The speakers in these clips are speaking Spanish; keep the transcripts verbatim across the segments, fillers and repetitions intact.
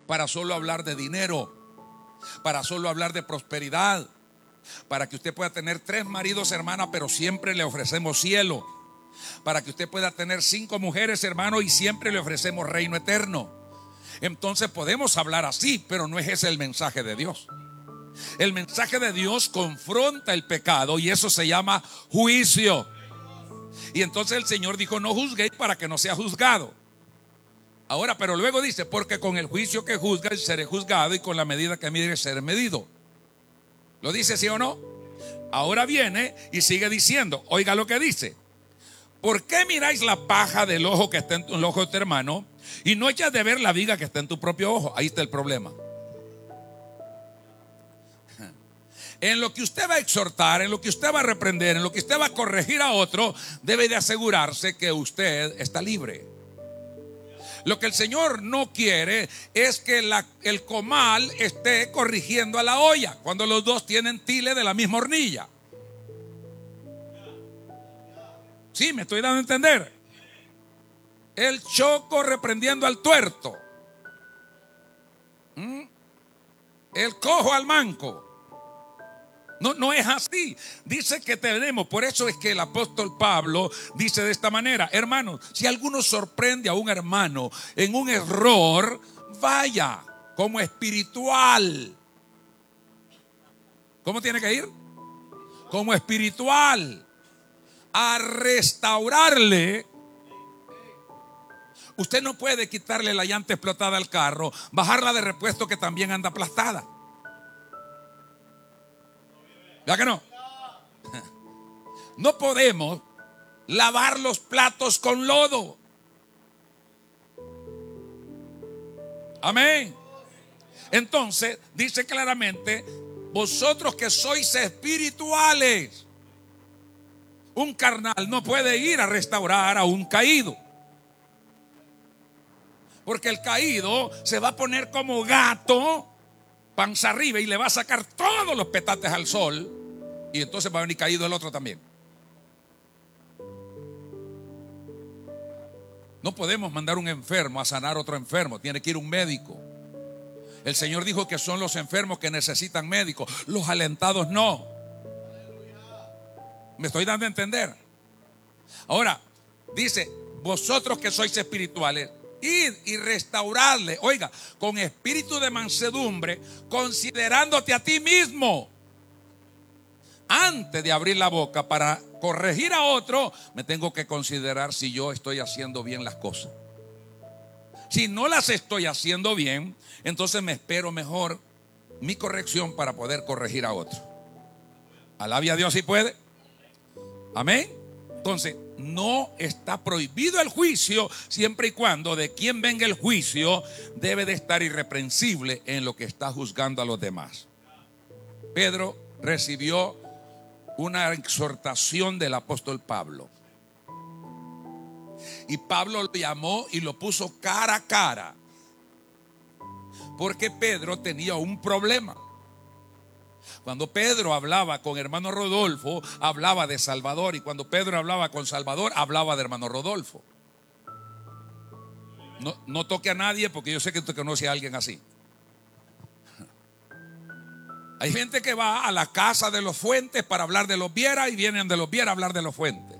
para solo hablar de dinero, para solo hablar de prosperidad, para que usted pueda tener tres maridos, hermana, pero siempre le ofrecemos cielo, para que usted pueda tener cinco mujeres, hermano, y siempre le ofrecemos reino eterno. Entonces podemos hablar así, pero no es ese el mensaje de Dios. El mensaje de Dios confronta el pecado y eso se llama juicio. Y entonces el Señor dijo: no juzguéis para que no sea juzgado. Ahora, pero luego dice: porque con el juicio que juzgáis seré juzgado, y con la medida que midieres seré medido. ¿Lo dice sí o no? Ahora viene y sigue diciendo, oiga lo que dice: ¿por qué miráis la paja del ojo que está en el ojo de tu hermano y no echas de ver la viga que está en tu propio ojo? Ahí está el problema. En lo que usted va a exhortar, en lo que usted va a reprender, en lo que usted va a corregir a otro, debe de asegurarse que usted está libre. Lo que el Señor no quiere es que la, el comal esté corrigiendo a la olla cuando los dos tienen tile de la misma hornilla. Sí, me estoy dando a entender. El choco reprendiendo al tuerto, ¿Mm? el cojo al manco. No, no es así. Dice que tenemos, por eso es que el apóstol Pablo dice de esta manera: hermanos, si alguno sorprende a un hermano en un error, vaya como espiritual. ¿Cómo tiene que ir? Como espiritual, a restaurarle. Usted no puede quitarle la llanta explotada al carro, bajarla de repuesto que también anda aplastada. ¿Ya que no? No podemos lavar los platos con lodo. Amén. Entonces dice claramente: vosotros que sois espirituales. Un carnal no puede ir a restaurar a un caído, porque el caído se va a poner como gato panza arriba y le va a sacar todos los petates al sol, y entonces va a venir caído el otro también. No podemos mandar un enfermo a sanar a otro enfermo, tiene que ir un médico. El Señor dijo que son los enfermos que necesitan médicos, los alentados no. Me estoy dando a entender. Ahora dice: vosotros que sois espirituales, id y restaurarle, oiga, con espíritu de mansedumbre, considerándote a ti mismo. Antes de abrir la boca para corregir a otro, me tengo que considerar si yo estoy haciendo bien las cosas. Si no las estoy haciendo bien, entonces me espero mejor mi corrección para poder corregir a otro. Alabe a Dios si puede. Amén. Entonces, no está prohibido el juicio, siempre y cuando de quien venga el juicio debe de estar irreprensible en lo que está juzgando a los demás. Pedro recibió una exhortación del apóstol Pablo, y Pablo lo llamó y lo puso cara a cara, porque Pedro tenía un problema. Cuando Pedro hablaba con hermano Rodolfo, hablaba de Salvador, y cuando Pedro hablaba con Salvador, hablaba de hermano Rodolfo. No, no toque a nadie, porque yo sé que usted conoce a alguien así. Hay gente que va a la casa de los Fuentes para hablar de los Viera, y vienen de los Viera a hablar de los Fuentes.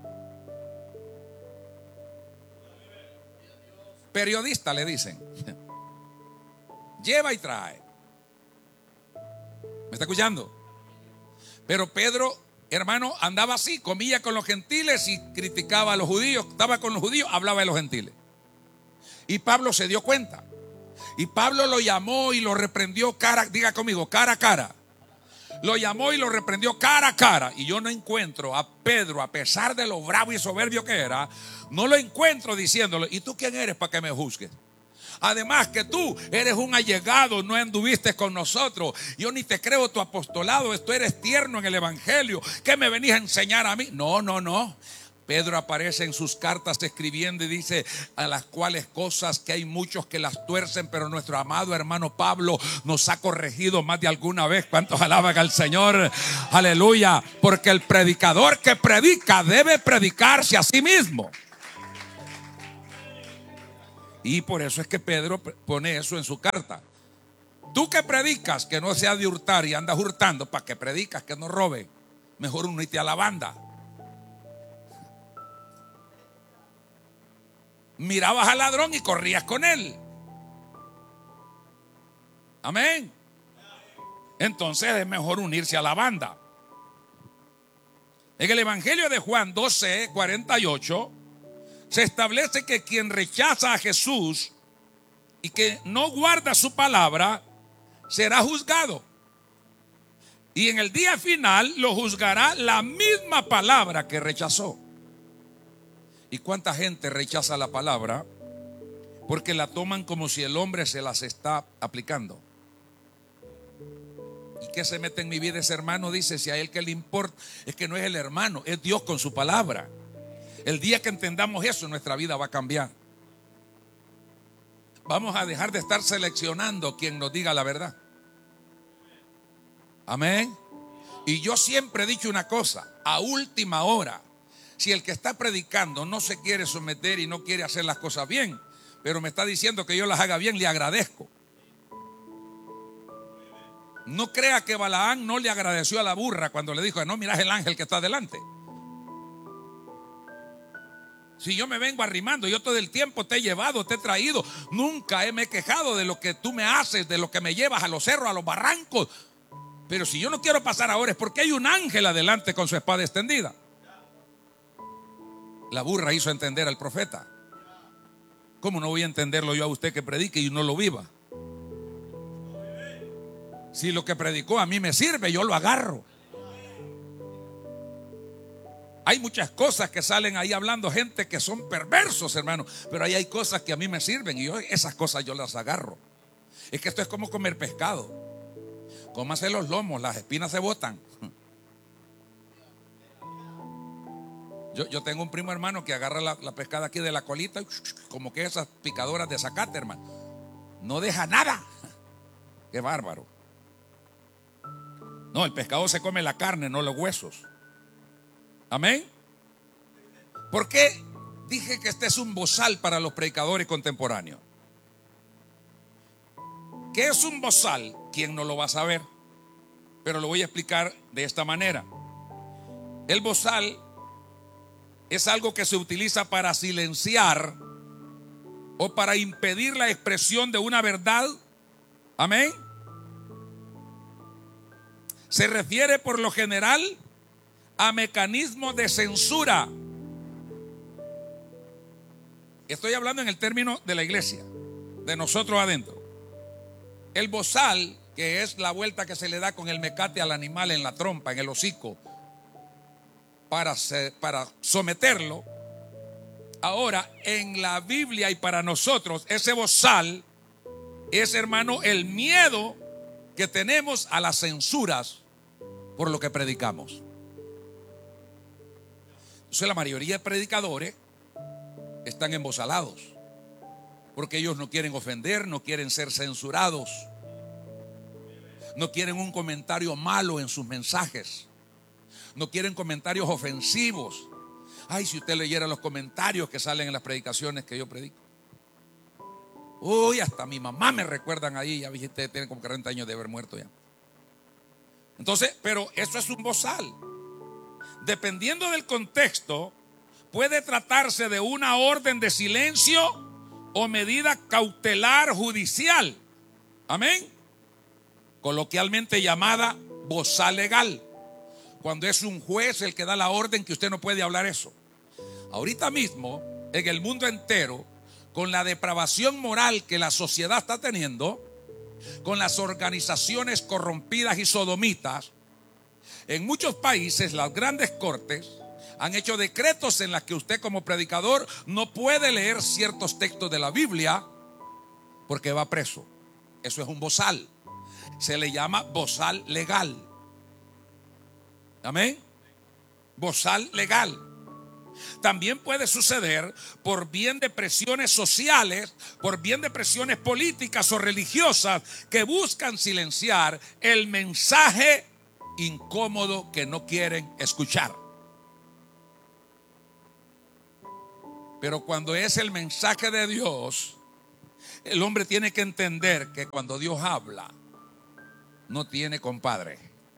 Periodista le dicen. Lleva y trae. ¿Me está escuchando? Pero Pedro, hermano, andaba así, comía con los gentiles y criticaba a los judíos. Estaba con los judíos, hablaba de los gentiles. Y Pablo se dio cuenta. Y Pablo lo llamó y lo reprendió cara, diga conmigo, cara a cara. Lo llamó y lo reprendió cara a cara. Y yo no encuentro a Pedro, a pesar de lo bravo y soberbio que era, no lo encuentro diciéndole: ¿y tú quién eres para que me juzgues? Además que tú eres un allegado, no anduviste con nosotros. Yo ni te creo tu apostolado, tú eres tierno en el evangelio. ¿Qué me venís a enseñar a mí? No, no, no. Pedro aparece en sus cartas escribiendo y dice: a las cuales cosas que hay muchos que las tuercen, pero nuestro amado hermano Pablo nos ha corregido más de alguna vez. ¿Cuántos alaban al Señor? Aleluya. Porque el predicador que predica debe predicarse a sí mismo. Y por eso es que Pedro pone eso en su carta. Tú que predicas que no se ha de hurtar y andas hurtando, ¿para qué predicas que no robe? Mejor unite a la banda. Mirabas al ladrón y corrías con él. Amén. Entonces es mejor unirse a la banda. En el Evangelio de Juan doce, cuarenta y ocho se establece que quien rechaza a Jesús y que no guarda su palabra será juzgado. Y en el día final lo juzgará la misma palabra que rechazó. ¿Y cuánta gente rechaza la palabra? Porque la toman como si el hombre se las está aplicando. ¿Y qué se mete en mi vida ese hermano? Dice, si a él que le importa, es que no es el hermano, es Dios con su palabra. El día que entendamos eso, nuestra vida va a cambiar. Vamos a dejar de estar seleccionando quien nos diga la verdad. Amén. Y yo siempre he dicho una cosa, a última hora, si el que está predicando no se quiere someter y no quiere hacer las cosas bien, pero me está diciendo que yo las haga bien, le agradezco. No crea que Balaán no le agradeció a la burra cuando le dijo, no, mirás el ángel que está delante. Si yo me vengo arrimando, yo todo el tiempo te he llevado, te he traído, nunca me he quejado de lo que tú me haces, de lo que me llevas a los cerros, a los barrancos. Pero si yo no quiero pasar ahora es porque hay un ángel adelante con su espada extendida. La burra hizo entender al profeta. ¿Cómo no voy a entenderlo yo a usted que predique y no lo viva? Si lo que predicó a mí me sirve, yo lo agarro. Hay muchas cosas que salen ahí hablando gente que son perversos, hermano, pero ahí hay cosas que a mí me sirven y yo esas cosas yo las agarro. Es que esto es como comer pescado. Cómase los lomos, las espinas se botan. Yo, yo tengo un primo hermano que agarra la, la pescada aquí de la colita, como que esas picadoras de zacate, hermano. No deja nada. Qué bárbaro. No, el pescado se come la carne, no los huesos. Amén. ¿Por qué dije que este es un bozal para los predicadores contemporáneos? ¿Qué es un bozal? ¿Quién no lo va a saber? Pero lo voy a explicar de esta manera. El bozal es algo que se utiliza para silenciar o para impedir la expresión de una verdad. Amén. Se refiere por lo general a mecanismos de censura. Estoy hablando en el término de la iglesia, de nosotros adentro. El bozal, que es la vuelta que se le da con el mecate al animal en la trompa, en el hocico, para, ser, para someterlo. Ahora, en la Biblia y para nosotros, ese bozal es, hermano, el miedo que tenemos a las censuras por lo que predicamos. Entonces la mayoría de predicadores están embozalados porque ellos no quieren ofender, no quieren ser censurados, no quieren un comentario malo en sus mensajes, no quieren comentarios ofensivos. Ay, si usted leyera los comentarios que salen en las predicaciones que yo predico. Uy, hasta mi mamá me recuerdan ahí. Ya vi, ustedes tienen como cuarenta años de haber muerto ya. Entonces, pero eso es un bozal. Dependiendo del contexto, puede tratarse de una orden de silencio o medida cautelar judicial. Amén. Coloquialmente llamada bozal legal. Cuando es un juez el que da la orden que usted no puede hablar eso. Ahorita mismo, en el mundo entero, con la depravación moral que la sociedad está teniendo, con las organizaciones corrompidas y sodomitas, en muchos países las grandes cortes han hecho decretos en los que usted como predicador no puede leer ciertos textos de la Biblia porque va preso. Eso es un bozal. Se le llama bozal legal. Amén. Bozal legal. También puede suceder por bien de presiones sociales, por bien de presiones políticas o religiosas que buscan silenciar el mensaje incómodo que no quieren escuchar. Pero cuando es el mensaje de Dios, El hombre tiene que entender que cuando Dios habla, no tiene compadre.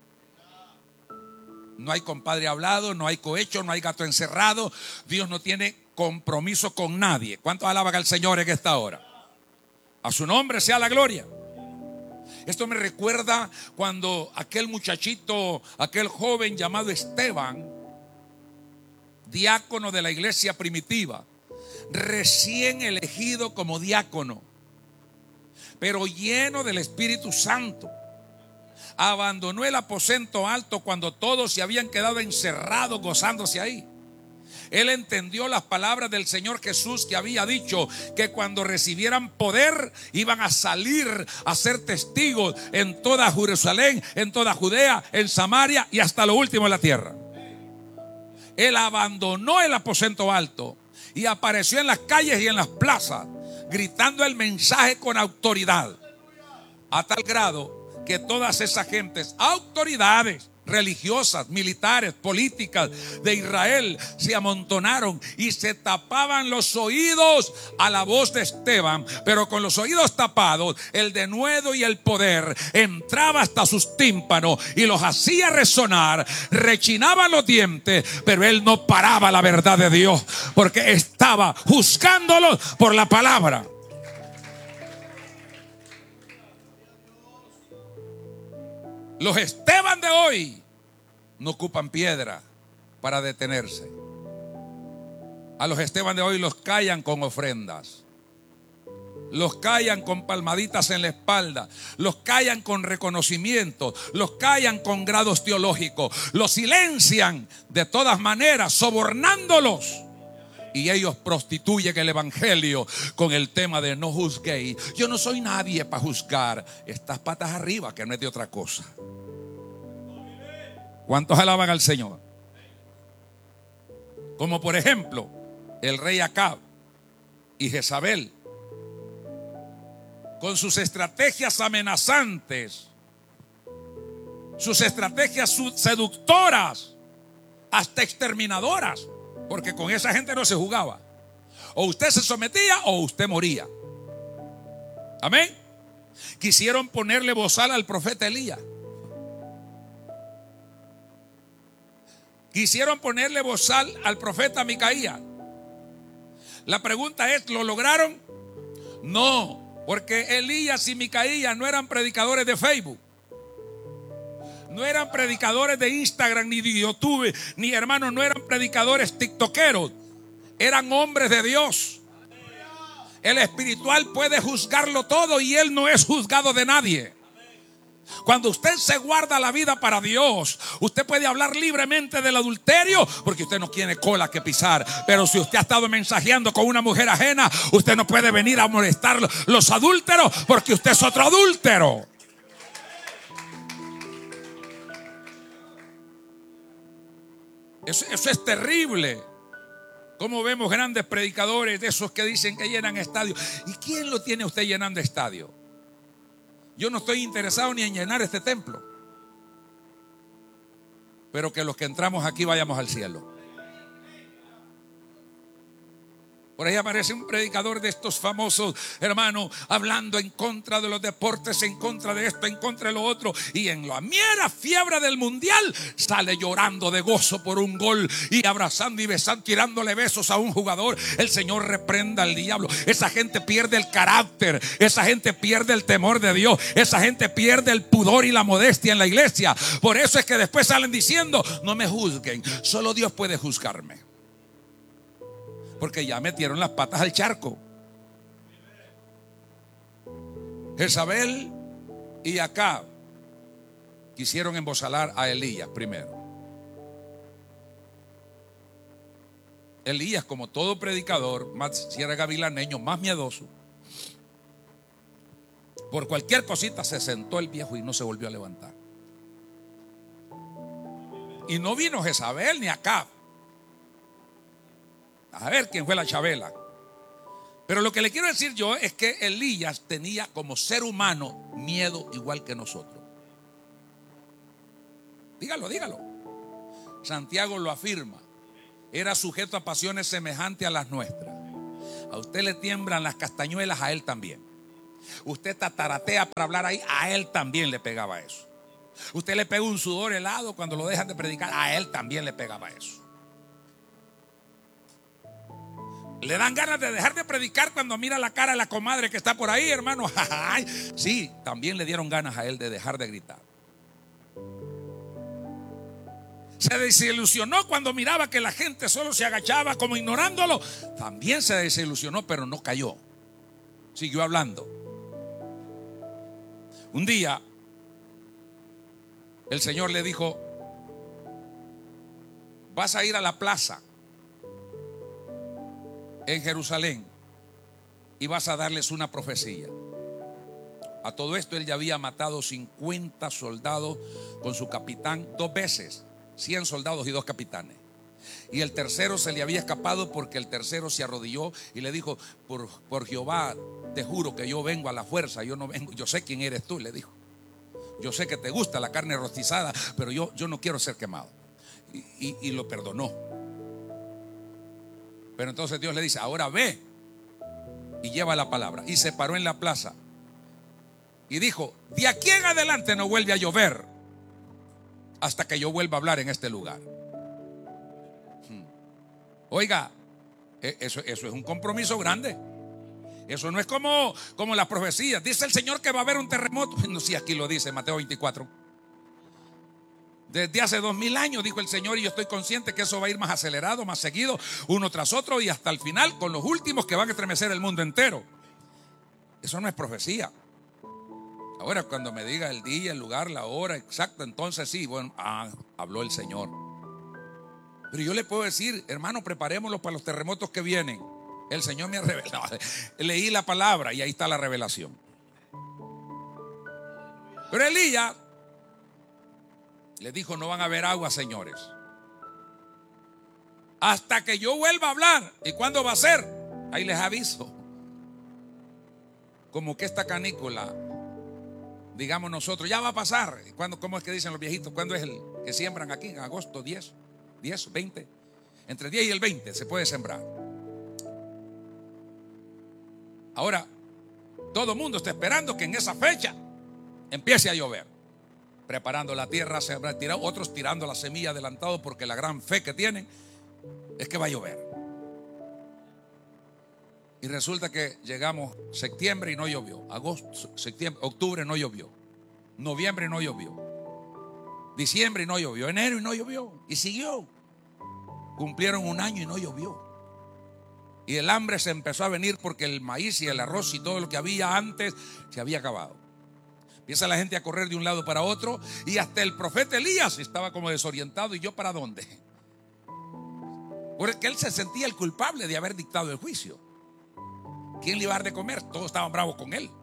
No hay compadre hablado, no hay cohecho, no hay gato encerrado. Dios no tiene compromiso con nadie. ¿Cuántos alaban al Señor en esta hora? A su nombre sea la gloria. Esto me recuerda cuando aquel muchachito, aquel joven llamado Esteban, diácono de la iglesia primitiva, recién elegido como diácono, pero lleno del Espíritu Santo, abandonó el aposento alto cuando todos se habían quedado encerrados gozándose ahí. Él entendió las palabras del Señor Jesús, que había dicho que cuando recibieran poder iban a salir a ser testigos en toda Jerusalén, en toda Judea, en Samaria y hasta lo último de la tierra. Él abandonó el aposento alto y apareció en las calles y en las plazas gritando el mensaje con autoridad, a tal grado que todas esas gentes, autoridades religiosas, militares, políticas de Israel, se amontonaron y se tapaban los oídos a la voz de Esteban. Pero con los oídos tapados, el denuedo y el poder entraba hasta sus tímpanos y los hacía resonar, rechinaban los dientes, pero él no paraba la verdad de Dios, porque estaba juzgándolos por la palabra. Los Esteban de hoy no ocupan piedra para detenerse. A los Esteban de hoy los callan con ofrendas, los callan con palmaditas en la espalda, los callan con reconocimiento, los callan con grados teológicos, los silencian de todas maneras, sobornándolos. Y ellos prostituyen el evangelio con el tema de no juzguéis. Yo no soy nadie para juzgar. Estas patas arriba, que no es de otra cosa. ¿Cuántos alaban al Señor? Como por ejemplo el rey Acab y Jezabel, con sus estrategias amenazantes, sus estrategias seductoras, hasta exterminadoras. Porque con esa gente no se jugaba. O usted se sometía o usted moría. Amén. Quisieron ponerle bozal al profeta Elías. Quisieron ponerle bozal al profeta Micaías. La pregunta es, ¿lo lograron? No, porque Elías y Micaías no eran predicadores de Facebook. No eran predicadores de Instagram ni de YouTube, ni hermanos, no eran predicadores tiktokeros. Eran hombres de Dios. El espiritual puede juzgarlo todo y él no es juzgado de nadie. Cuando usted se guarda la vida para Dios, usted puede hablar libremente del adulterio porque usted no tiene cola que pisar. Pero si usted ha estado mensajeando con una mujer ajena, usted no puede venir a molestar los adúlteros porque usted es otro adúltero. Eso, eso es terrible. Como vemos grandes predicadores de esos que dicen que llenan estadios. ¿Y quién lo tiene usted llenando estadio? Yo no estoy interesado ni en llenar este templo, pero que los que entramos aquí vayamos al cielo. Por ahí aparece un predicador de estos famosos, hermano, hablando en contra de los deportes, en contra de esto, en contra de lo otro. Y en la mera fiebre del mundial sale llorando de gozo por un gol y abrazando y besando, tirándole besos a un jugador. El Señor reprenda al diablo. Esa gente pierde el carácter, esa gente pierde el temor de Dios, esa gente pierde el pudor y la modestia en la iglesia. Por eso es que después salen diciendo, no me juzguen, solo Dios puede juzgarme. Porque ya metieron las patas al charco. Jezabel y Acab quisieron embozalar a Elías primero. Elías, como todo predicador, más si era gavilaneño, más miedoso, por cualquier cosita se sentó el viejo y no se volvió a levantar. Y no vino Jezabel ni Acab a ver quién fue la chabela. Pero lo que le quiero decir yo es que Elías tenía como ser humano miedo igual que nosotros. Dígalo, dígalo. Santiago lo afirma. Era sujeto a pasiones semejantes a las nuestras. A usted le tiemblan las castañuelas, a él también. Usted tataratea para hablar ahí, a él también le pegaba eso. Usted le pega un sudor helado cuando lo dejan de predicar, a él también le pegaba eso. Le dan ganas de dejar de predicar cuando mira la cara de la comadre que está por ahí, hermano. Sí, también le dieron ganas a él de dejar de gritar. Se desilusionó cuando miraba que la gente solo se agachaba como ignorándolo. También se desilusionó, pero no cayó. Siguió hablando. Un día el Señor le dijo: vas a ir a la plaza en Jerusalén y vas a darles una profecía. A todo esto él ya había matado cincuenta soldados con su capitán dos veces, cien soldados y dos capitanes. Y el tercero se le había escapado porque el tercero se arrodilló y le dijo: por, por Jehová te juro que yo vengo a la fuerza, yo no vengo, yo sé quién eres tú, le dijo. Yo sé que te gusta la carne rostizada, pero yo, yo no quiero ser quemado. Y, y, y lo perdonó. Pero entonces Dios le dice: ahora ve y lleva la palabra. Y se paró en la plaza y dijo: de aquí en adelante no vuelve a llover hasta que yo vuelva a hablar en este lugar. hmm. Oiga, eso, eso es un compromiso grande. Eso no es como, como las profecías. Dice el Señor que va a haber un terremoto. No sé si aquí lo dice Mateo veinticuatro. Desde hace dos mil años dijo el Señor, y yo estoy consciente que eso va a ir más acelerado, más seguido, uno tras otro, y hasta el final con los últimos que van a estremecer el mundo entero. Eso no es profecía. Ahora cuando me diga el día, el lugar, la hora exacta, entonces sí, bueno, ah, habló el Señor. Pero yo le puedo decir, hermano, preparémoslo para los terremotos que vienen. El Señor me ha revelado. Leí la palabra y ahí está la revelación. Pero Elías le dijo: no van a haber agua, señores, hasta que yo vuelva a hablar. ¿Y cuándo va a ser? Ahí les aviso. Como que esta canícula, digamos nosotros, ya va a pasar. ¿Cuándo, ¿Cómo es que dicen los viejitos? ¿Cuándo es el que siembran aquí? En agosto, diez, diez, veinte. Entre diez y el veinte se puede sembrar. Ahora, todo el mundo está esperando que en esa fecha empiece a llover, preparando la tierra, otros tirando la semilla adelantado porque la gran fe que tienen es que va a llover. Y resulta que llegamos septiembre y no llovió, agosto, septiembre, octubre no llovió, noviembre no llovió, diciembre y no llovió, enero y no llovió, y siguió. Cumplieron un año y no llovió. Y el hambre se empezó a venir porque el maíz y el arroz y todo lo que había antes se había acabado. Empieza la gente a correr de un lado para otro, y hasta el profeta Elías estaba como desorientado. ¿Y yo para dónde? Porque él se sentía el culpable de haber dictado el juicio. ¿Quién le iba a dar de comer? Todos estaban bravos con él.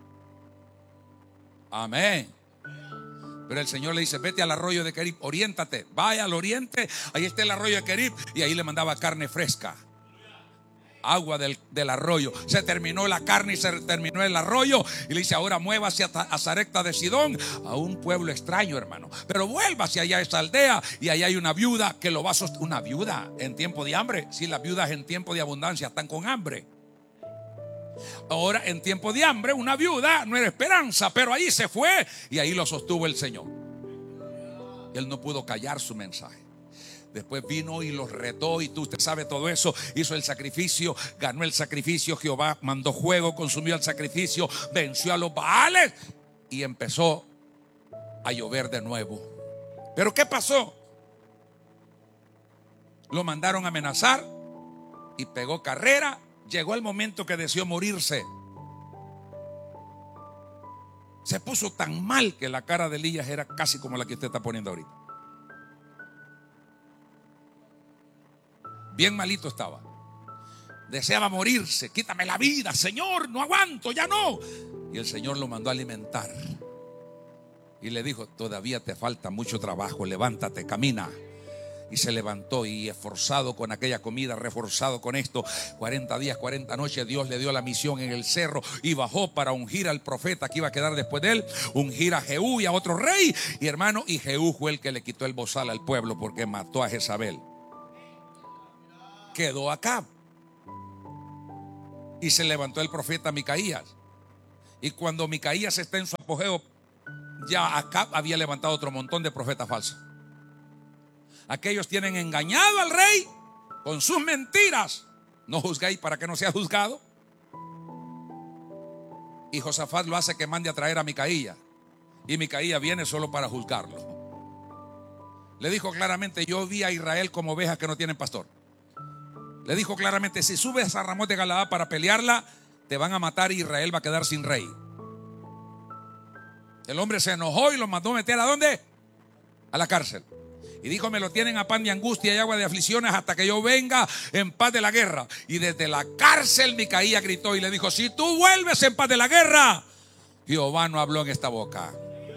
Amén. Pero el Señor le dice: vete al arroyo de Kerib, oriéntate, vaya al oriente, ahí está el arroyo de Kerib. Y ahí le mandaba carne fresca, agua del, del arroyo. Se terminó la carne y se terminó el arroyo. Y le dice: ahora muévase a, a Sarepta de Sidón, a un pueblo extraño, hermano, pero vuélvase allá a esa aldea, y allá hay una viuda que lo va a sostener. Una viuda en tiempo de hambre. Si las viudas en tiempo de abundancia están con hambre. Ahora en tiempo de hambre una viuda no era esperanza, pero ahí se fue y ahí lo sostuvo el Señor. Él no pudo callar su mensaje. Después vino y los retó, y tú usted sabe todo eso. Hizo el sacrificio, ganó el sacrificio. Jehová mandó fuego, consumió el sacrificio, venció a los Baales y empezó a llover de nuevo. Pero ¿qué pasó? Lo mandaron a amenazar y pegó carrera. Llegó el momento que deseó morirse. Se puso tan mal que la cara de Elías era casi como la que usted está poniendo ahorita. Bien malito estaba. Deseaba morirse. Quítame la vida, Señor, no aguanto, ya no. Y el Señor lo mandó a alimentar. Y le dijo: todavía te falta mucho trabajo, levántate, camina. Y se levantó, y esforzado con aquella comida, reforzado con esto, cuarenta días, cuarenta noches, Dios le dio la misión en el cerro, y bajó para ungir al profeta que iba a quedar después de él, ungir a Jehú y a otro rey. Y hermano, y Jehú fue el que le quitó el bozal al pueblo porque mató a Jezabel. Quedó Acab. Y se levantó el profeta Micaías. Y cuando Micaías está en su apogeo, ya Acab había levantado otro montón de profetas falsos. Aquellos tienen engañado al rey con sus mentiras. No juzguéis para que no sea juzgado. Y Josafat lo hace que mande a traer a Micaías. Y Micaías viene solo para juzgarlo. Le dijo claramente: yo vi a Israel como ovejas que no tienen pastor. Le dijo claramente: si subes a Ramón de Galaad para pelearla, te van a matar y Israel va a quedar sin rey. El hombre se enojó y lo mandó meter ¿a dónde? A la cárcel. Y dijo: me lo tienen a pan de angustia y agua de aflicciones hasta que yo venga en paz de la guerra. Y desde la cárcel Micaías gritó y le dijo: si tú vuelves en paz de la guerra, Jehová no habló en esta boca.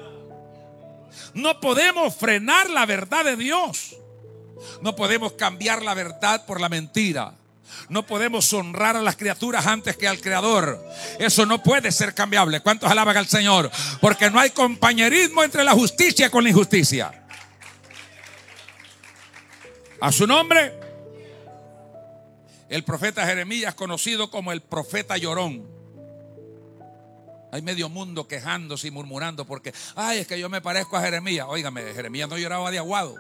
No podemos frenar la verdad de Dios. No podemos cambiar la verdad por la mentira. No podemos honrar a las criaturas antes que al Creador. Eso no puede ser cambiable. ¿Cuántos alaban al Señor? Porque no hay compañerismo entre la justicia con la injusticia. A su nombre. El profeta Jeremías, conocido como el profeta llorón. Hay medio mundo quejándose y murmurando porque, ay, es que yo me parezco a Jeremías. Óigame, Jeremías no lloraba de aguado.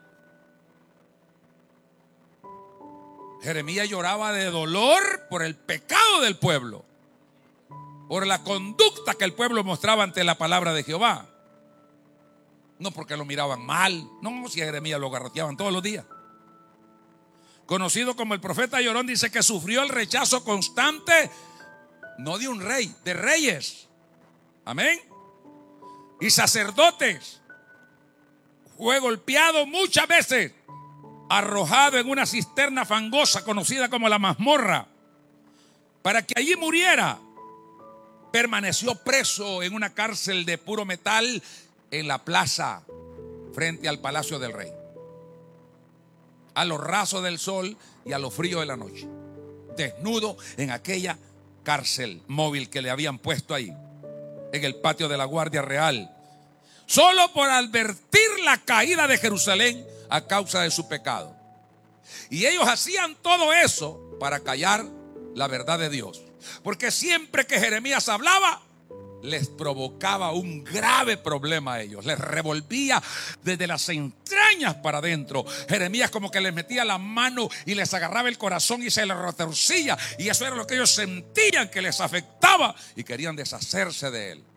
Jeremías lloraba de dolor por el pecado del pueblo, por la conducta que el pueblo mostraba ante la palabra de Jehová. No porque lo miraban mal. No, si a Jeremías lo garroteaban todos los días. Conocido como el profeta llorón, dice que sufrió el rechazo constante, no de un rey, de reyes. Amén. Y sacerdotes. Fue golpeado muchas veces, arrojado en una cisterna fangosa conocida como la mazmorra, para que allí muriera. Permaneció preso en una cárcel de puro metal en la plaza frente al palacio del rey, a lo raso del sol y a lo frío de la noche, desnudo en aquella cárcel móvil que le habían puesto ahí en el patio de la Guardia Real, solo por advertir la caída de Jerusalén a causa de su pecado. Y ellos hacían todo eso para callar la verdad de Dios, porque siempre que Jeremías hablaba, les provocaba un grave problema a ellos, les revolvía desde las entrañas para adentro. Jeremías como que les metía la mano y les agarraba el corazón y se les retorcía, y eso era lo que ellos sentían que les afectaba y querían deshacerse de él.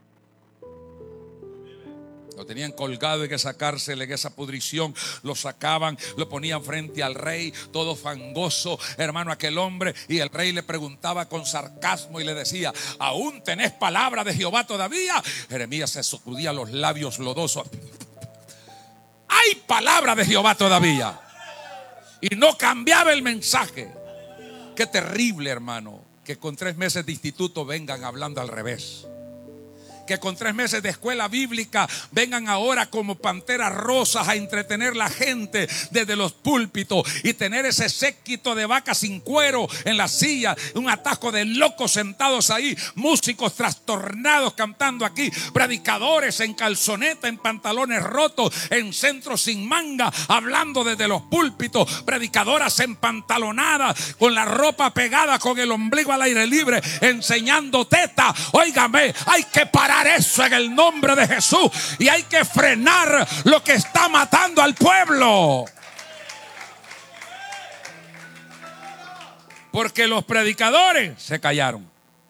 Lo tenían colgado en esa cárcel, en esa pudrición. Lo sacaban, lo ponían frente al rey, todo fangoso, hermano, aquel hombre. Y el rey le preguntaba con sarcasmo y le decía: ¿aún tenés palabra de Jehová todavía? Jeremías se sacudía los labios lodosos. Hay palabra de Jehová todavía. Y no cambiaba el mensaje. Qué terrible, hermano, que con tres meses de instituto vengan hablando al revés. Que con tres meses de escuela bíblica vengan ahora como panteras rosas a entretener la gente desde los púlpitos y tener ese séquito de vacas sin cuero en la silla, un atasco de locos sentados ahí, músicos trastornados cantando aquí, predicadores en calzoneta, en pantalones rotos, en centros sin manga, hablando desde los púlpitos, predicadoras empantalonadas con la ropa pegada con el ombligo al aire libre, enseñando teta. Óigame, hay que parar eso en el nombre de Jesús y hay que frenar lo que está matando al pueblo, porque los predicadores se callaron.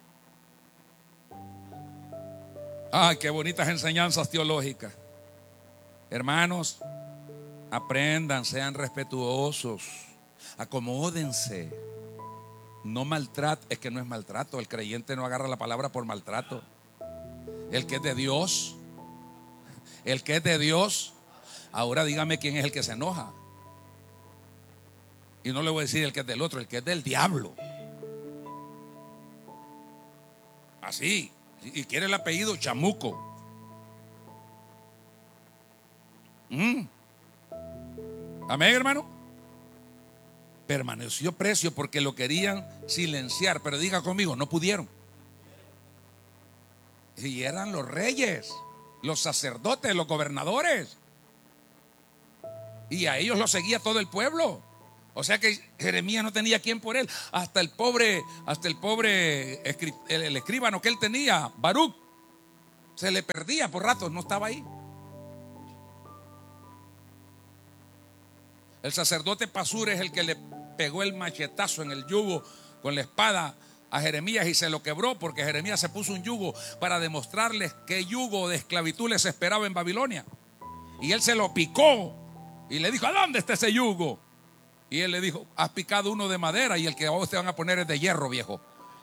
Ay, qué bonitas enseñanzas teológicas. Hermanos, aprendan, sean respetuosos, acomódense, no maltraten. Es que no es maltrato, el creyente no agarra la palabra por maltrato. El que es de Dios, el que es de Dios. Ahora dígame quién es el que se enoja. Y no le voy a decir el que es del otro, el que es del diablo. Así. Y quiere el apellido Chamuco. Mm. Amén, hermano. Permaneció preso porque lo querían silenciar, pero diga conmigo, no pudieron. Y eran los reyes, los sacerdotes, los gobernadores. Y a ellos los seguía todo el pueblo. O sea que Jeremías no tenía quien por él. Hasta el pobre, hasta el pobre el, el escribano que él tenía, Baruch, se le perdía por ratos, no estaba ahí. El sacerdote Pasur es el que le pegó el machetazo en el yugo con la espada a Jeremías y se lo quebró, porque Jeremías se puso un yugo para demostrarles qué yugo de esclavitud les esperaba en Babilonia. Y él se lo picó y le dijo: ¿a dónde está ese yugo? Y él le dijo: has picado uno de madera y el que a vos te van a poner es de hierro, viejo.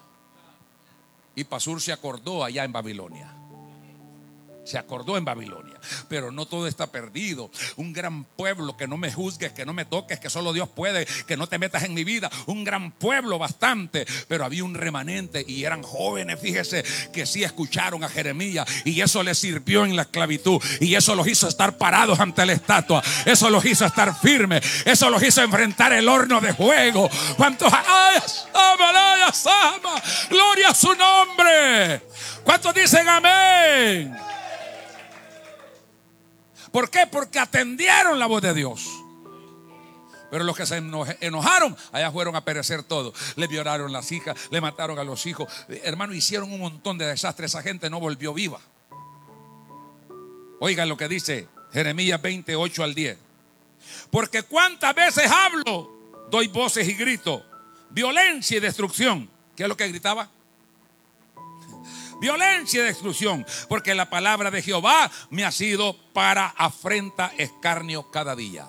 Y Pasur se acordó allá en Babilonia. Se acordó en Babilonia. Pero no todo está perdido. Un gran pueblo, que no me juzgues, que no me toques, que solo Dios puede, que no te metas en mi vida. Un gran pueblo bastante. Pero había un remanente y eran jóvenes, fíjese, que sí escucharon a Jeremías. Y eso les sirvió en la esclavitud. Y eso los hizo estar parados ante la estatua. Eso los hizo estar firmes. Eso los hizo enfrentar el horno de fuego. ¿Cuántos? ¡Ay, ama, ama! ¡Gloria a su nombre! ¿Cuántos dicen amén? ¿Por qué? Porque atendieron la voz de Dios. Pero los que se enojaron, allá fueron a perecer todos. Le violaron las hijas, le mataron a los hijos. Hermano, hicieron un montón de desastres. Esa gente no volvió viva. Oigan lo que dice Jeremías veintiocho al diez. Porque cuántas veces hablo, doy voces y grito, violencia y destrucción. ¿Qué es lo que gritaba? Violencia y destrucción, porque la palabra de Jehová me ha sido para afrenta, escarnio cada día.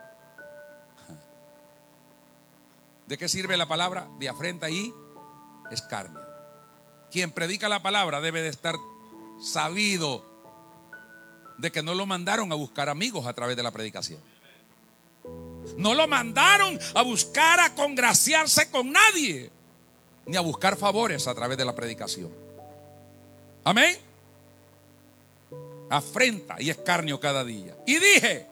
¿De qué sirve la palabra? De afrenta y escarnio. Quien predica la palabra debe de estar sabido de que no lo mandaron a buscar amigos a través de la predicación. No lo mandaron a buscar a congraciarse con nadie, ni a buscar favores a través de la predicación. Amén. Afrenta y escarnio cada día. Y dije,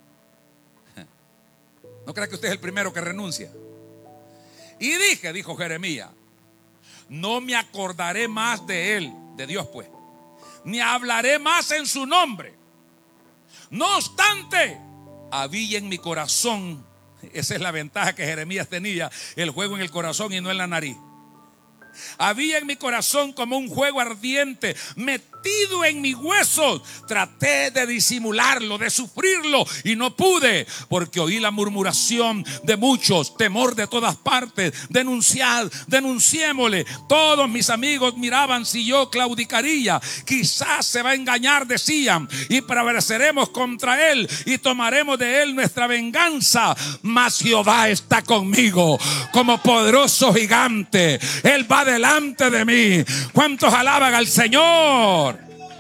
no crea que usted es el primero que renuncia. Y dije, dijo Jeremías, no me acordaré más de él, de Dios pues, ni hablaré más en su nombre. No obstante, había en mi corazón, esa es la ventaja que Jeremías tenía, el fuego en el corazón y no en la nariz. Había en mi corazón como un fuego ardiente metido en mis huesos. Traté de disimularlo, de sufrirlo, y no pude, porque oí la murmuración de muchos, temor de todas partes. Denunciad, denunciémosle. Todos mis amigos miraban si yo claudicaría. Quizás se va a engañar, decían, y prevaleceremos contra él y tomaremos de él nuestra venganza. Mas Jehová está conmigo como poderoso gigante. Él va delante de mí. ¿Cuántos alaban al Señor?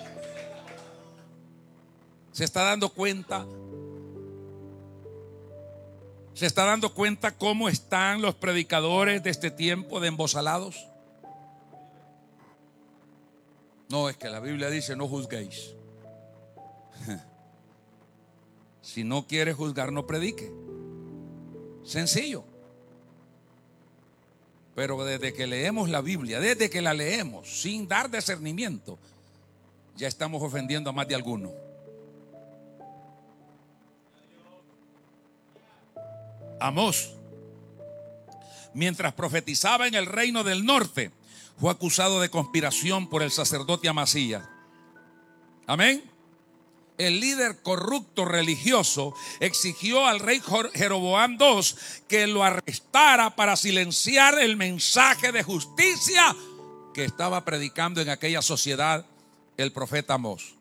¿Se está dando cuenta? ¿Se está dando cuenta cómo están los predicadores de este tiempo de embosalados? No, es que la Biblia dice no juzguéis. Si no quiere juzgar, no predique. Sencillo. Pero desde que leemos la Biblia, desde que la leemos sin dar discernimiento, ya estamos ofendiendo a más de alguno. Amós, mientras profetizaba en el reino del norte, fue acusado de conspiración por el sacerdote Amasías. Amén. El líder corrupto religioso exigió al rey Jeroboam segundo que lo arrestara para silenciar el mensaje de justicia que estaba predicando en aquella sociedad el profeta Amós.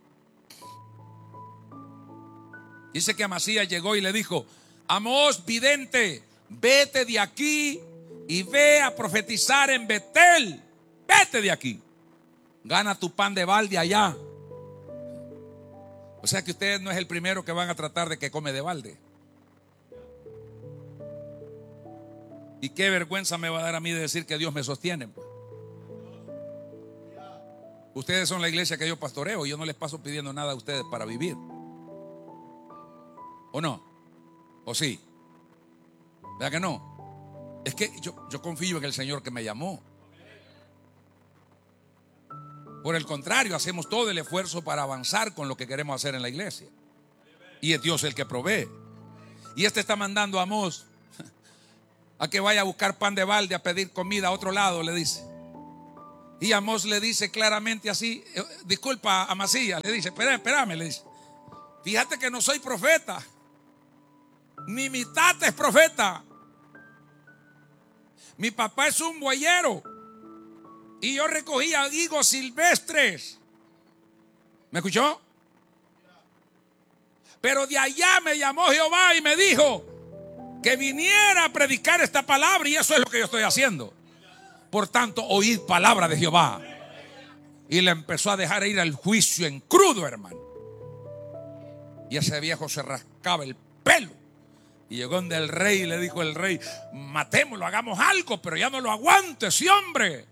Dice que Amasías llegó y le dijo: Amós, vidente, vete de aquí y ve a profetizar en Betel. Vete de aquí. Gana tu pan de balde allá. O sea que usted no es el primero que van a tratar de que come de balde. Y qué vergüenza me va a dar a mí de decir que Dios me sostiene, pues. Ustedes son la iglesia que yo pastoreo. Yo no les paso pidiendo nada a ustedes para vivir. ¿O no? ¿O sí? ¿Verdad que no? Es que yo, yo confío en el Señor que me llamó. Por el contrario, hacemos todo el esfuerzo para avanzar con lo que queremos hacer en la iglesia. Y es Dios el que provee. Y este está mandando a Amós a que vaya a buscar pan de balde, a pedir comida a otro lado, le dice. Y Amós le dice claramente así, disculpa, Amasías, le dice, espérame, espérame, le dice, fíjate que no soy profeta, ni mi tata es profeta, mi papá es un bueyero y yo recogía higos silvestres. ¿Me escuchó? Pero de allá me llamó Jehová y me dijo que viniera a predicar esta palabra, y eso es lo que yo estoy haciendo. Por tanto, oíd palabra de Jehová. Y le empezó a dejar ir al juicio en crudo, hermano. Y ese viejo se rascaba el pelo. Y llegó donde el rey y le dijo el rey, matémoslo, hagamos algo, pero ya no lo aguante ese hombre.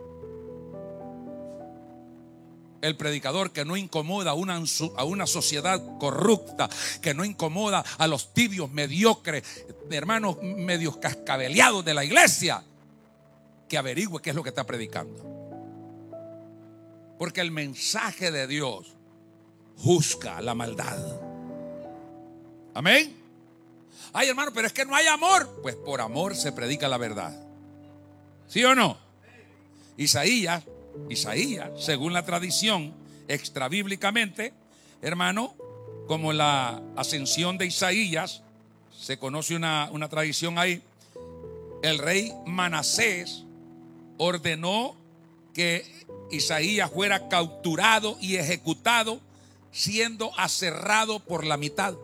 El predicador que no incomoda a una, a una sociedad corrupta, que no incomoda a los tibios mediocres, hermanos medios cascabeleados de la iglesia, que averigüe qué es lo que está predicando. Porque el mensaje de Dios juzga la maldad. Amén. Ay, hermano, pero es que no hay amor. Pues por amor se predica la verdad. ¿Sí o no? Isaías, Isaías, según la tradición extrabíblicamente, hermano, como la ascensión de Isaías, se conoce una, una tradición ahí. El rey Manasés ordenó que Isaías fuera capturado y ejecutado, siendo aserrado por la mitad.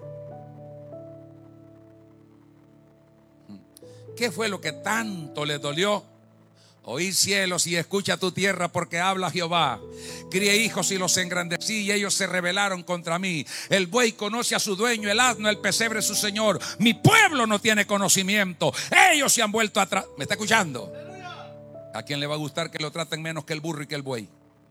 ¿Qué fue lo que tanto le dolió? Oí cielos y escucha tu tierra, porque habla Jehová. Crié hijos y los engrandecí y ellos se rebelaron contra mí. El buey conoce a su dueño, el asno, el pesebre su señor. Mi pueblo no tiene conocimiento. Ellos se han vuelto atrás. ¿Me está escuchando? ¿A quién le va a gustar que lo traten menos que el burro y que el buey?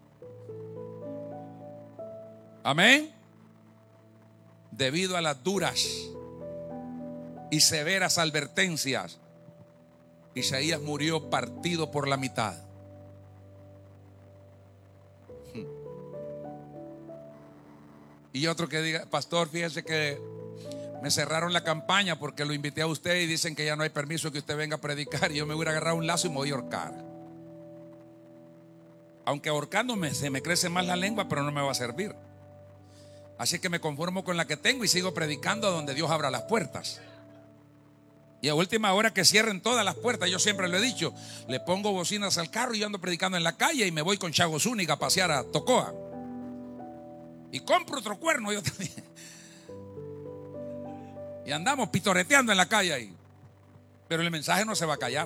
Amén. Debido a las duras y severas advertencias, Isaías murió partido por la mitad. Y otro que diga, pastor, fíjese que me cerraron la campaña porque lo invité a usted y dicen que ya no hay permiso que usted venga a predicar, y yo me voy a agarrar un lazo y me voy a ahorcar. Aunque ahorcándome se me crece más la lengua, pero no me va a servir. Así que me conformo con la que tengo y sigo predicando a donde Dios abra las puertas. Y a última hora que cierren todas las puertas, yo siempre lo he dicho, le pongo bocinas al carro y yo ando predicando en la calle y me voy con Chago Zúñiga a pasear a Tocoa. Y compro otro cuerno yo también. Y andamos pitoreteando en la calle ahí. Pero el mensaje no se va a callar.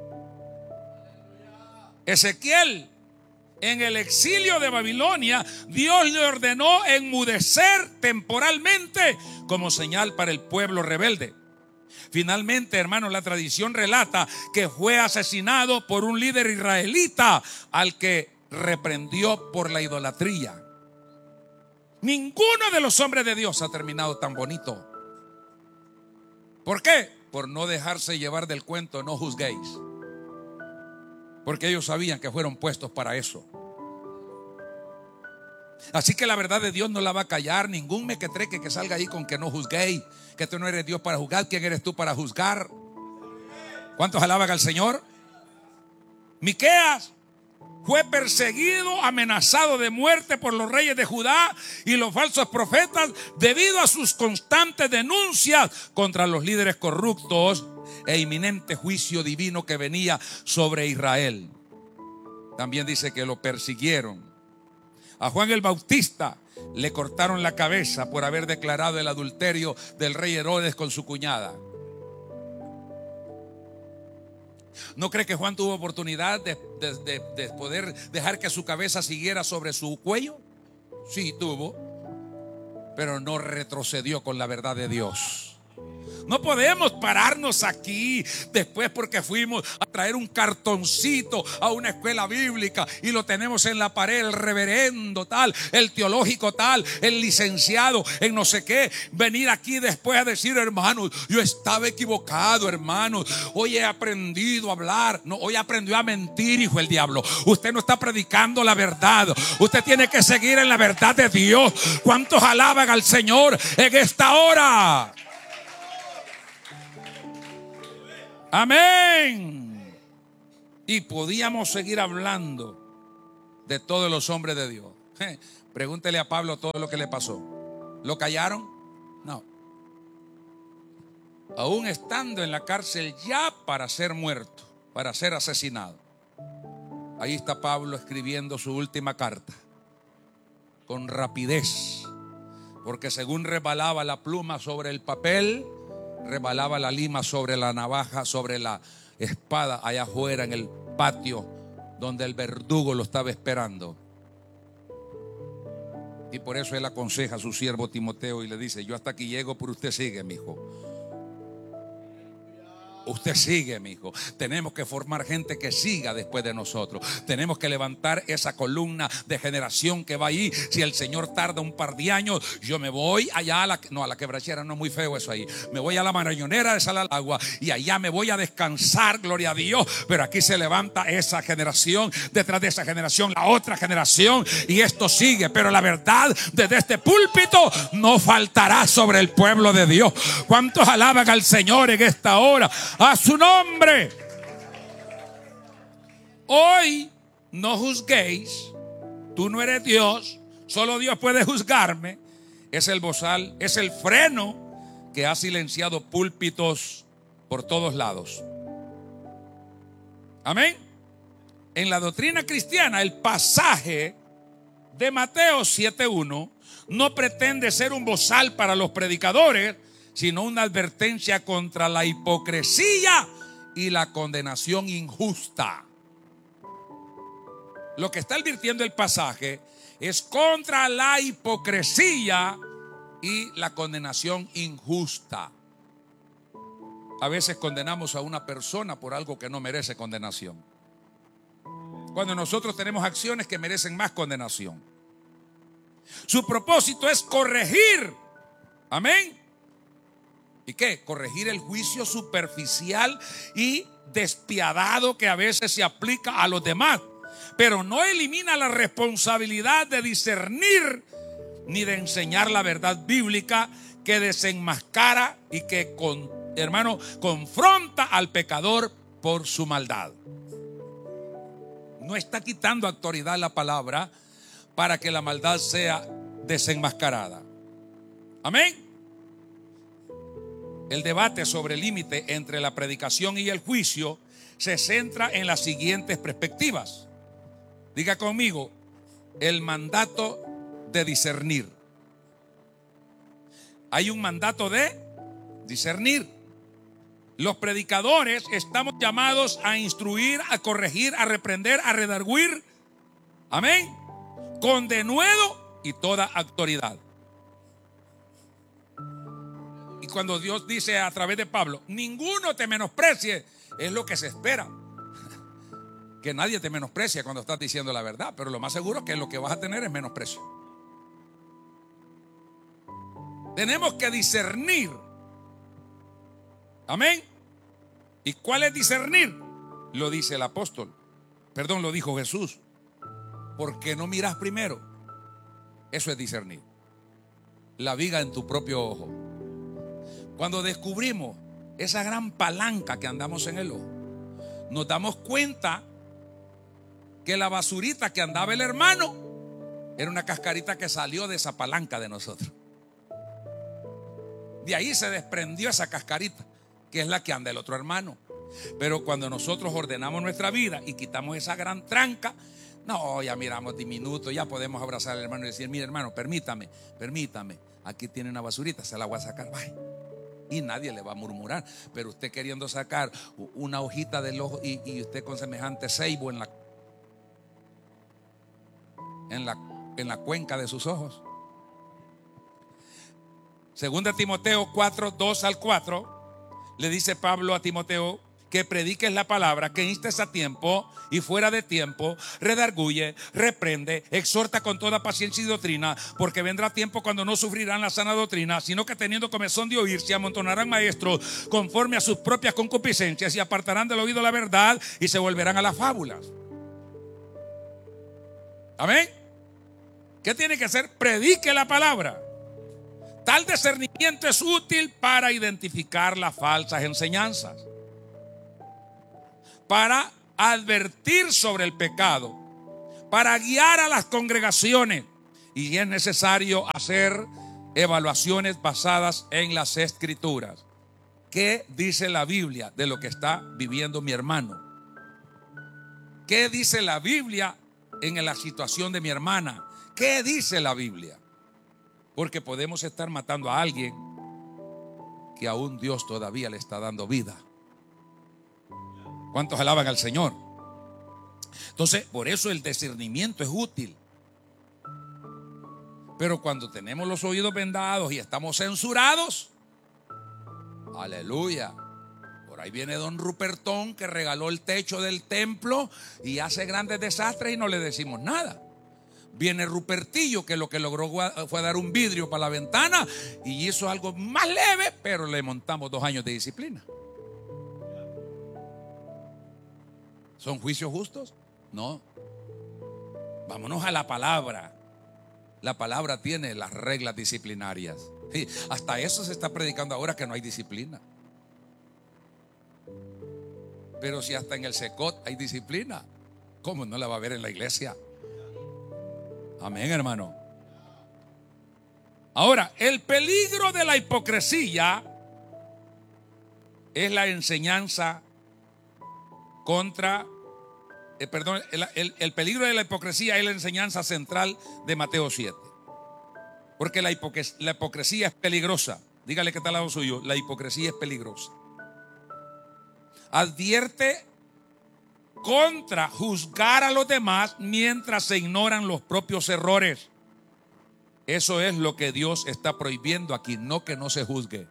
Ezequiel, en el exilio de Babilonia, Dios le ordenó enmudecer temporalmente como señal para el pueblo rebelde. Finalmente, hermanos, la tradición relata que fue asesinado por un líder israelita al que reprendió por la idolatría. Ninguno de los hombres de Dios ha terminado tan bonito. ¿Por qué? Por no dejarse llevar del cuento, no juzguéis. Porque ellos sabían que fueron puestos para eso. Así que la verdad de Dios no la va a callar. Ningún mequetreque que salga ahí con que no juzguéis, que tú no eres Dios para juzgar. ¿Quién eres tú para juzgar? ¿Cuántos alaban al Señor? Miqueas fue perseguido, amenazado de muerte por los reyes de Judá y los falsos profetas debido a sus constantes denuncias contra los líderes corruptos e inminente juicio divino que venía sobre Israel. También dice que lo persiguieron. A Juan el Bautista le cortaron la cabeza por haber declarado el adulterio del rey Herodes con su cuñada. ¿No cree que Juan tuvo oportunidad de, de, de, de poder dejar que su cabeza siguiera sobre su cuello? Sí, tuvo, pero no retrocedió con la verdad de Dios. No podemos pararnos aquí después porque fuimos a traer un cartoncito a una escuela bíblica y lo tenemos en la pared, el reverendo tal, el teológico tal, el licenciado en no sé qué. Venir aquí después a decir, hermanos, yo estaba equivocado, hermanos, hoy he aprendido a hablar. No, hoy aprendió a mentir, hijo del diablo. Usted no está predicando la verdad. Usted tiene que seguir en la verdad de Dios. ¿Cuántos alaban al Señor en esta hora? Amén. Y podíamos seguir hablando de todos los hombres de Dios. Je, pregúntele a Pablo todo lo que le pasó. ¿Lo callaron? No. Aún estando en la cárcel ya para ser muerto, para ser asesinado. Ahí está Pablo escribiendo su última carta con rapidez, porque según rebalaba la pluma sobre el papel, rebalaba la lima sobre la navaja, sobre la espada allá afuera en el patio donde el verdugo lo estaba esperando. Y por eso él aconseja a su siervo Timoteo y le dice: yo hasta aquí llego, pero usted sigue, mi hijo. Usted sigue, mi hijo. Tenemos que formar gente que siga después de nosotros. Tenemos que levantar esa columna de generación que va ahí. Si el Señor tarda un par de años, yo me voy allá a la, no, a la quebrachera, no es muy feo eso ahí. Me voy a la marañonera de Sal al Agua y allá me voy a descansar, gloria a Dios. Pero aquí se levanta esa generación, detrás de esa generación la otra generación, y esto sigue. Pero la verdad, desde este púlpito no faltará sobre el pueblo de Dios. ¿Cuántos alaban al Señor en esta hora? A su nombre. Hoy no juzguéis. Tú no eres Dios. Solo Dios puede juzgarme. Es el bozal, es el freno que ha silenciado púlpitos por todos lados. Amén. En la doctrina cristiana, el pasaje de Mateo siete uno no pretende ser un bozal para los predicadores, sino una advertencia contra la hipocresía y la condenación injusta. Lo que está advirtiendo el pasaje es contra la hipocresía y la condenación injusta. A veces condenamos a una persona por algo que no merece condenación, cuando nosotros tenemos acciones que merecen más condenación. Su propósito es corregir. Amén. ¿Y qué? Corregir el juicio superficial y despiadado que a veces se aplica a los demás, pero no elimina la responsabilidad de discernir ni de enseñar la verdad bíblica que desenmascara y que, con, hermano, confronta al pecador por su maldad. No está quitando autoridad la palabra para que la maldad sea desenmascarada. Amén. El debate sobre el límite entre la predicación y el juicio se centra en las siguientes perspectivas. Diga conmigo: el mandato de discernir. Hay un mandato de discernir. Los predicadores estamos llamados a instruir, a corregir, a reprender, a redarguir. Amén. Con denuedo y toda autoridad. Y cuando Dios dice a través de Pablo: ninguno te menosprecie, es lo que se espera. Que nadie te menosprecie cuando estás diciendo la verdad, pero lo más seguro es que lo que vas a tener es menosprecio. Tenemos que discernir. Amén. ¿Y cuál es discernir? Lo dice el apóstol. Perdón, lo dijo Jesús. ¿Por qué no miras primero? Eso es discernir. La viga en tu propio ojo. Cuando descubrimos esa gran palanca que andamos en el ojo, nos damos cuenta que la basurita que andaba el hermano era una cascarita que salió de esa palanca de nosotros. De ahí se desprendió esa cascarita, que es la que anda el otro hermano. Pero cuando nosotros ordenamos nuestra vida y quitamos esa gran tranca, no, ya miramos diminuto, ya podemos abrazar al hermano y decir: mire, hermano, permítame, permítame, aquí tiene una basurita, se la voy a sacar, bye. Y nadie le va a murmurar. Pero usted queriendo sacar una hojita del ojo y, y usted con semejante ceibo en la, en la, en la cuenca de sus ojos. Segunda Timoteo cuatro, dos al cuatro, le dice Pablo a Timoteo que prediques la palabra, que instes a tiempo y fuera de tiempo, redarguye, reprende, exhorta con toda paciencia y doctrina, porque vendrá tiempo cuando no sufrirán la sana doctrina, sino que teniendo comezón de oír, se amontonarán maestros conforme a sus propias concupiscencias y apartarán del oído la verdad y se volverán a las fábulas. Amén. ¿Qué tiene que hacer? Predique la palabra. Tal discernimiento es útil para identificar las falsas enseñanzas. para advertir sobre el pecado, para guiar a las congregaciones, y es necesario hacer evaluaciones basadas en las Escrituras. ¿Qué dice la Biblia de lo que está viviendo mi hermano? ¿Qué dice la Biblia en la situación de mi hermana? ¿Qué dice la Biblia? Porque podemos estar matando a alguien que aún Dios todavía le está dando vida. ¿Cuántos alaban al Señor? Entonces, por eso el discernimiento es útil. Pero cuando tenemos los oídos vendados y estamos censurados, aleluya, por ahí viene don Rupertón, que regaló el techo del templo y hace grandes desastres y no le decimos nada. Viene Rupertillo, que lo que logró fue dar un vidrio para la ventana y hizo algo más leve, pero le montamos dos años de disciplina. ¿Son juicios justos? No. Vámonos a la palabra. La palabra tiene las reglas disciplinarias. Sí, hasta eso se está predicando ahora, que no hay disciplina. Pero si hasta en el Secot hay disciplina, ¿cómo no la va a haber en la iglesia? Amén, hermano. Ahora, el peligro de la hipocresía es la enseñanza contra, eh, perdón, el, el, el peligro de la hipocresía es la enseñanza central de Mateo siete. Porque la hipocresía, la hipocresía es peligrosa. Dígale que está al lado suyo, la hipocresía es peligrosa. Advierte contra juzgar a los demás mientras se ignoran los propios errores. Eso es lo que Dios está prohibiendo aquí, no que no se juzgue.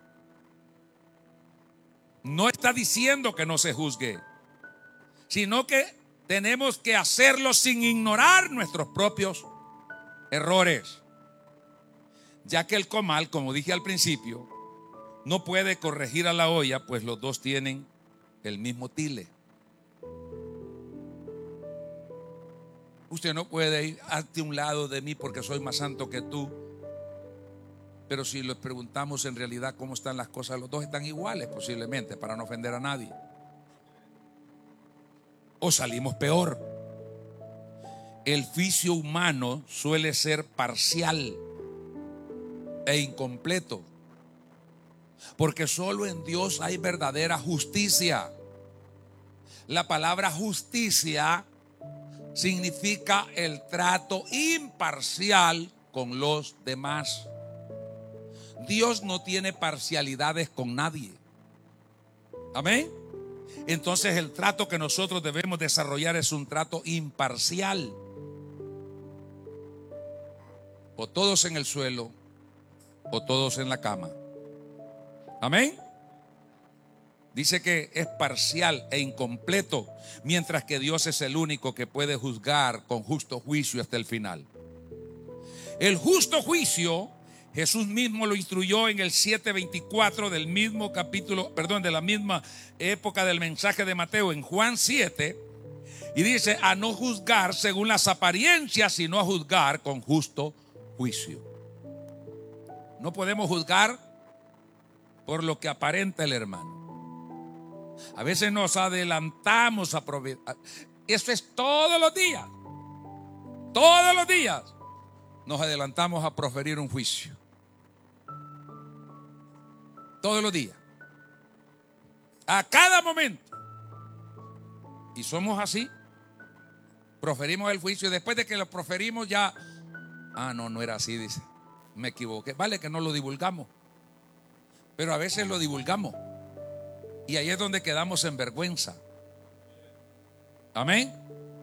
No está diciendo que no se juzgue, sino que tenemos que hacerlo sin ignorar nuestros propios errores. Ya que el comal, como dije al principio, no puede corregir a la olla, pues los dos tienen el mismo tile. Usted no puede ir hacia un lado de mí porque soy más santo que tú. Pero si les preguntamos en realidad cómo están las cosas, los dos están iguales posiblemente, para no ofender a nadie. O salimos peor. El juicio humano suele ser parcial e incompleto, porque solo en Dios hay verdadera justicia. La palabra justicia significa el trato imparcial con los demás. Dios no tiene parcialidades con nadie. Amén. Entonces el trato que nosotros debemos desarrollar es un trato imparcial. O todos en el suelo o todos en la cama. Amén. Dice que es parcial e incompleto, mientras que Dios es el único que puede juzgar con justo juicio hasta el final. El justo juicio, Jesús mismo lo instruyó en el siete veinticuatro del mismo capítulo, perdón, de la misma época del mensaje de Mateo, en Juan siete, y dice: a no juzgar según las apariencias, sino a juzgar con justo juicio. No podemos juzgar por lo que aparenta el hermano. A veces nos adelantamos a proveer. Eso es todos los días. Todos los días nos adelantamos a proferir un juicio. Todos los días. A cada momento. Y somos así. Proferimos el juicio y después de que lo proferimos ya, ah, no, no era así, dice. Me equivoqué. Vale que no lo divulgamos, pero a veces lo divulgamos. Y ahí es donde quedamos en vergüenza. Amén.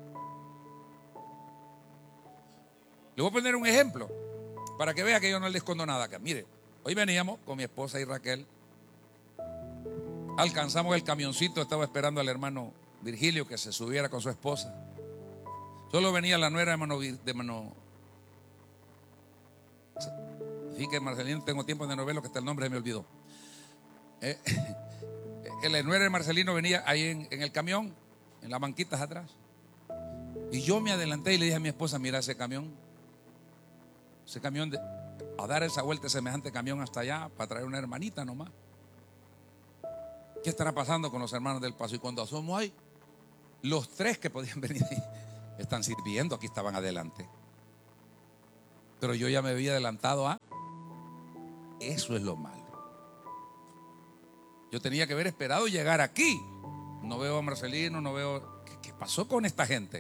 Le voy a poner un ejemplo para que vea que yo no le escondo nada acá. Mire, hoy veníamos con mi esposa y Raquel. Alcanzamos el camioncito. Estaba esperando al hermano Virgilio que se subiera con su esposa. Solo venía la nuera de hermano, de hermano. Sí, que Marcelino, tengo tiempo de no verlo, que hasta el nombre se me olvidó. Eh, el nuera de Marcelino venía ahí en, en el camión, en las banquitas atrás. Y yo me adelanté y le dije a mi esposa: mira ese camión, ese camión, de, a dar esa vuelta, semejante camión hasta allá, para traer una hermanita nomás. ¿Qué estará pasando con los hermanos del paso? Y cuando asomo ahí, Los tres que podían venir están sirviendo, aquí estaban adelante. Pero yo ya me había adelantado a... Eso es lo malo. Yo tenía que haber esperado llegar aquí. No veo a Marcelino, no veo... ¿Qué, qué pasó con esta gente?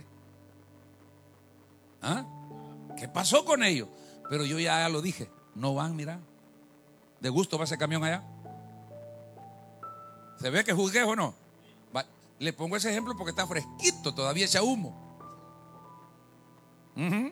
¿Ah? ¿Qué pasó con ellos? Pero yo ya lo dije. No van, mira. ¿De gusto va ese camión allá? ¿Se ve que juzgué o no? Va, le pongo ese ejemplo porque está fresquito, todavía echa humo. Uh-huh.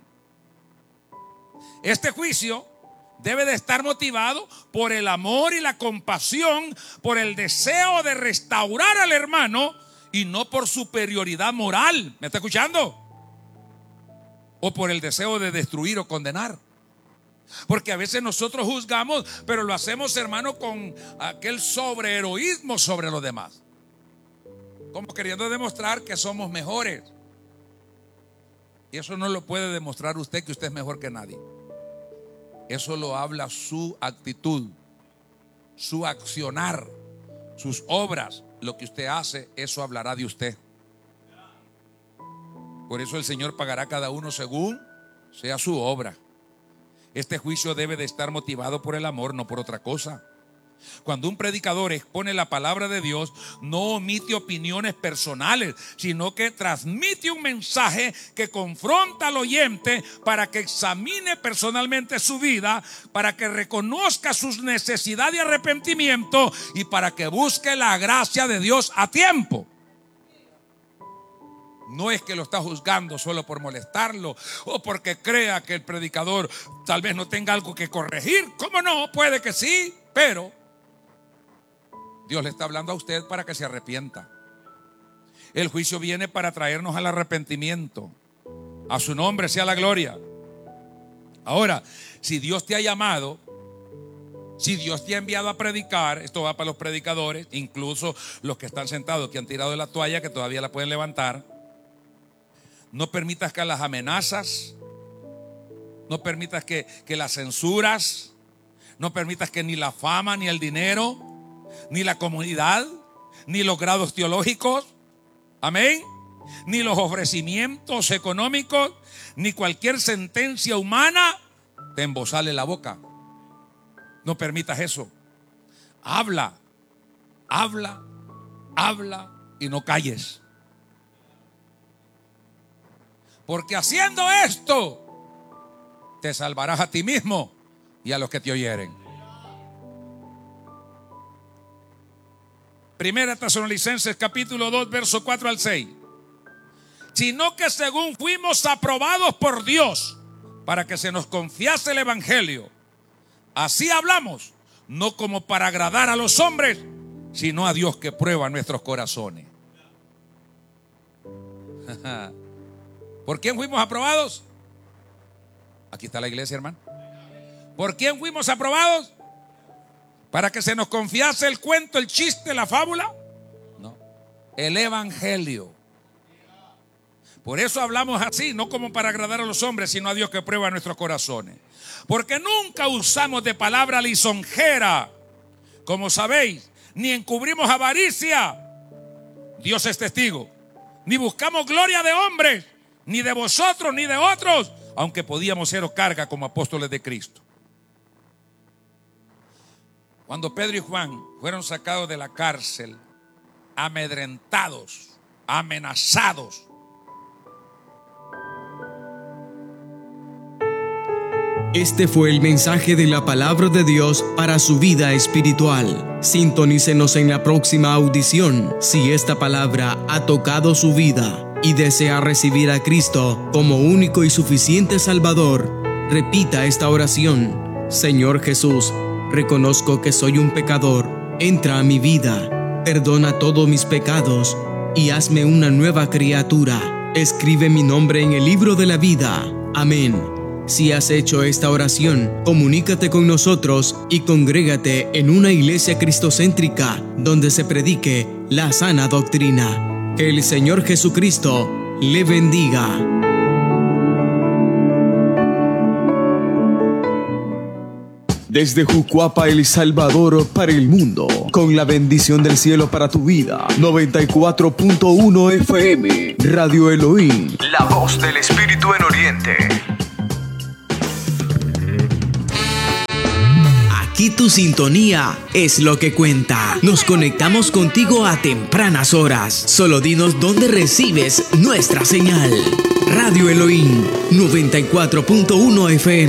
Este juicio debe de estar motivado por el amor y la compasión, por el deseo de restaurar al hermano y no por superioridad moral. ¿Me está escuchando? O por el deseo de destruir o condenar. Porque a veces nosotros juzgamos, pero lo hacemos, hermano, con aquel sobreheroísmo sobre los demás, como queriendo demostrar que somos mejores. Y eso no lo puede demostrar usted, que usted es mejor que nadie. Eso lo habla su actitud, su accionar, sus obras. Lo que usted hace, eso hablará de usted. Por eso el Señor pagará a cada uno según sea su obra. Este juicio debe de estar motivado por el amor, no por otra cosa. Cuando un predicador expone la palabra de Dios, no omite opiniones personales, sino que transmite un mensaje que confronta al oyente para que examine personalmente su vida, para que reconozca sus necesidades de arrepentimiento y para que busque la gracia de Dios a tiempo. No es que lo está juzgando solo por molestarlo o porque crea que el predicador tal vez no tenga algo que corregir. ¿Cómo no? Puede que sí, pero Dios le está hablando a usted para que se arrepienta. El juicio viene para traernos al arrepentimiento. A su nombre sea la gloria. Ahora, si Dios te ha llamado, si Dios te ha enviado a predicar, esto va para los predicadores, incluso los que están sentados, que han tirado de la toalla, que todavía la pueden levantar. No permitas que las amenazas, no permitas que, que las censuras, no permitas que ni la fama, ni el dinero, ni la comunidad, ni los grados teológicos, amén, ni los ofrecimientos económicos, ni cualquier sentencia humana te embozale la boca. No permitas eso. Habla, habla, habla y no calles. Porque haciendo esto te salvarás a ti mismo y a los que te oyeren. Primera Tesalonicenses capítulo dos, verso cuatro al seis. Sino que según fuimos aprobados por Dios para que se nos confiase el evangelio, así hablamos, no como para agradar a los hombres, sino a Dios que prueba nuestros corazones. ¿Por quién fuimos aprobados? Aquí está la iglesia, hermano. ¿Por quién fuimos aprobados? ¿Para que se nos confiase el cuento, el chiste, la fábula? No, el evangelio. Por eso hablamos así, no como para agradar a los hombres, sino a Dios que prueba nuestros corazones. Porque nunca usamos de palabra lisonjera, como sabéis, ni encubrimos avaricia. Dios es testigo. Ni buscamos gloria de hombres, ni de vosotros, ni de otros, aunque podíamos seros carga como apóstoles de Cristo. Cuando Pedro y Juan fueron sacados de la cárcel, amedrentados, amenazados, este fue el mensaje de la palabra de Dios para su vida espiritual. Sintonícenos en la próxima audición si esta palabra ha tocado su vida y desea recibir a Cristo como único y suficiente Salvador. Repita esta oración: Señor Jesús, reconozco que soy un pecador. Entra a mi vida, perdona todos mis pecados y hazme una nueva criatura. Escribe mi nombre en el libro de la vida. Amén. Si has hecho esta oración, comunícate con nosotros y congrégate en una iglesia cristocéntrica donde se predique la sana doctrina. Que el Señor Jesucristo le bendiga. Desde Jucuapa, El Salvador, para el mundo, con la bendición del cielo para tu vida. noventa y cuatro punto uno F M, Radio Elohim, la voz del Espíritu en Oriente. Aquí tu sintonía es lo que cuenta. Nos conectamos contigo a tempranas horas. Solo dinos dónde recibes nuestra señal. Radio Elohim, noventa y cuatro punto uno F M.